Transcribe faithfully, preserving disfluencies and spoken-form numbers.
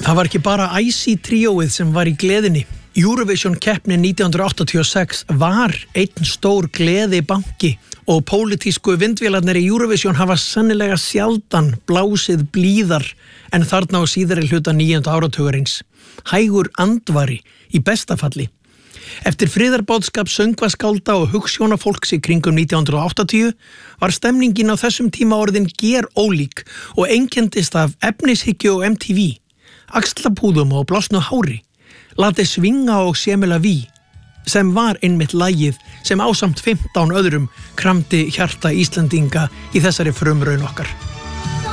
Það var ekki bara Icy tríóið sem var í gleðinni. Eurovision keppni nítján hundruð áttatíu og sex var einn stór gleðibanki og pólitísku vindvélarnir í Eurovision hafa sennilega sjaldan blásið blíðar en þarna á síðari hluta níunda áratugarins. Hægur andvari í besta falli. Eftir friðarbóðskap söngvaskálda og hugsjónafólks í kringum nítján hundruð áttatíu var stemningin á þessum tíma orðin gerólík og einkenndist af efnishyggju og M T V, axlapúðum og blásnu hári, Lati svinga og semela ví, sem var einmitt lagið sem ásamt fimmtán öðrum kramdi hjarta Íslendinga í þessari frumraun okkar.